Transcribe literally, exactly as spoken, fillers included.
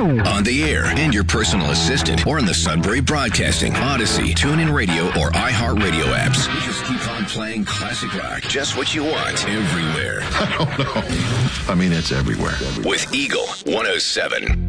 On the air and your personal assistant or in the Sudbury Broadcasting, Odyssey, TuneIn Radio, or iHeartRadio apps. We just keep on playing classic rock. Just what you want. Everywhere. I don't know. I mean, it's everywhere. With Eagle one oh seven.